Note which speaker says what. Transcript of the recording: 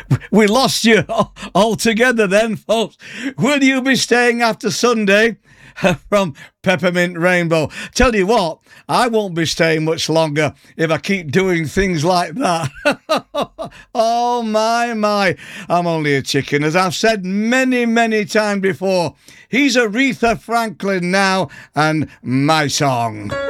Speaker 1: We lost you altogether then, folks. Will you be staying after Sunday? From Peppermint Rainbow. Tell you what, I won't be staying much longer if I keep doing things like that. Oh, my. I'm only a chicken, as I've said many times before. He's Aretha Franklin now, and My Song.